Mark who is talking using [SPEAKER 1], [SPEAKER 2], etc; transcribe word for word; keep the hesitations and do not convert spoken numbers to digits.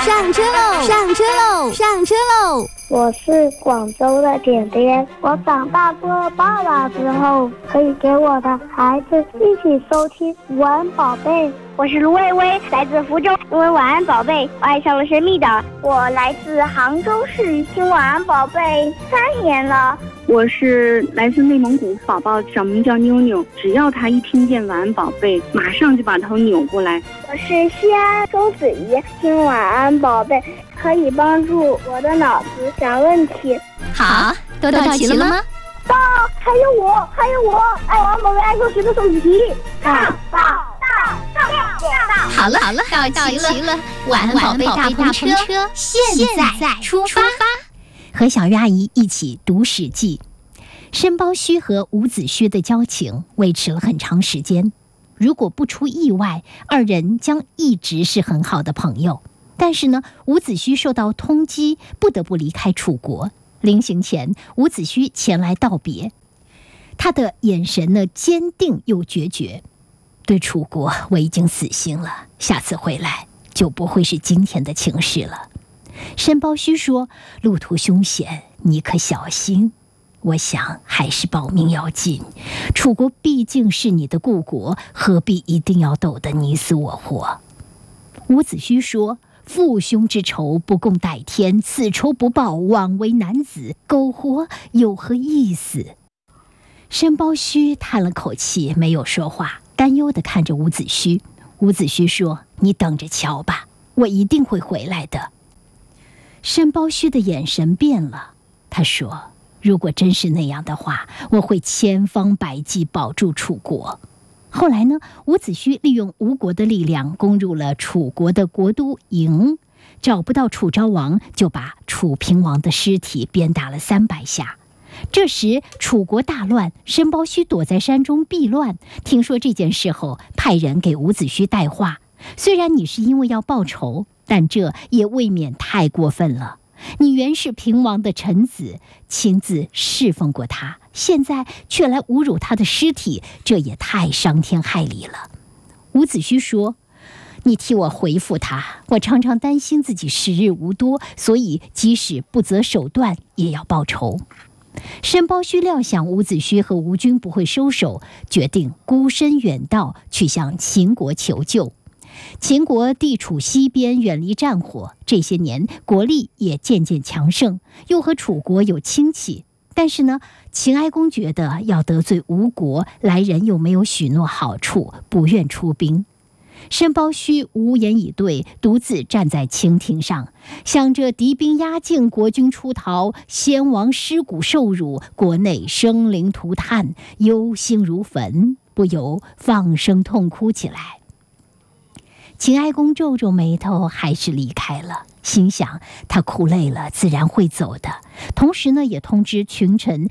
[SPEAKER 1] 上车喽！上车喽！上车喽！
[SPEAKER 2] 我是广州的点点，我长大做爸爸之后，可以给我的孩子一起收听晚安宝贝。
[SPEAKER 3] 我是卢薇薇，来自福州，因为晚安宝贝，我爱上了神秘岛。我来自杭州市，听晚安宝贝三年了。
[SPEAKER 4] 我是来自内蒙古，宝宝小名叫妞妞，只要他一听见晚安宝贝，马上就把头扭过来。
[SPEAKER 3] 我是西安周子怡，听晚安宝贝可以帮助我的脑子想问题。
[SPEAKER 1] 好，都到齐了吗？
[SPEAKER 3] 到，还有我，还有我，爱晚安宝贝爱数学的手机题。到到到到到！
[SPEAKER 1] 好了好了，到齐了。晚安宝贝大风车现在出发。和小鱼阿姨一起读《史记》，申包胥和伍子胥的交情维持了很长时间。如果不出意外，二人将一直是很好的朋友。但是呢，伍子胥受到通缉，不得不离开楚国。临行前，伍子胥前来道别，他的眼神呢坚定又决绝。对楚国，我已经死心了，下次回来就不会是今天的情势了。申包胥说：“路途凶险，你可小心。我想还是保命要紧。楚国毕竟是你的故国，何必一定要斗得你死我活？”伍子胥说：“父兄之仇，不共戴天，此仇不报，枉为男子。苟活有何意思？”申包胥叹了口气，没有说话，担忧地看着伍子胥。伍子胥说：“你等着瞧吧，我一定会回来的。”申包胥的眼神变了，他说：“如果真是那样的话，我会千方百计保住楚国。”后来呢，伍子胥利用吴国的力量攻入了楚国的国都郢，找不到楚昭王，就把楚平王的尸体鞭打了三百下。这时楚国大乱，申包胥躲在山中避乱。听说这件事后，派人给伍子胥带话：“虽然你是因为要报仇，但这也未免太过分了。你原是平王的臣子，亲自侍奉过他，现在却来侮辱他的尸体，这也太伤天害理了。”伍子胥说：“你替我回复他，我常常担心自己时日无多，所以即使不择手段，也要报仇。”申包胥料想伍子胥和吴军不会收手，决定孤身远道去向秦国求救。秦国地处西边，远离战火，这些年国力也渐渐强盛，又和楚国有亲戚。但是呢，秦哀公觉得要得罪吴国，来人又没有许诺好处，不愿出兵。申包胥无言以对，独自站在蜻蜓上，想着敌兵压境，国军出逃，先王尸骨受辱，国内生灵涂炭，忧心如焚，不由放声痛哭起来。秦哀公皱皱眉头，还是离开了，心想他哭累了，自然会走的。同时呢，也通知群臣